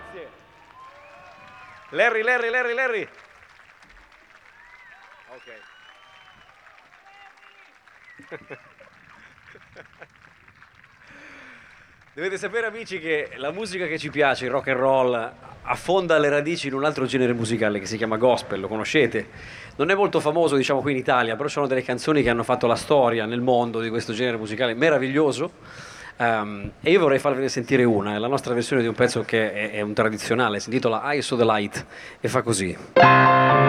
grazie. Larry. Ok. Dovete sapere, amici, che la musica che ci piace, il rock and roll, affonda le radici in un altro genere musicale che si chiama gospel, lo conoscete? Non è molto famoso, diciamo, qui in Italia, però ci sono delle canzoni che hanno fatto la storia nel mondo di questo genere musicale meraviglioso. E io vorrei farvene sentire una, è la nostra versione di un pezzo che è un tradizionale, si intitola Eye of the Light e fa così.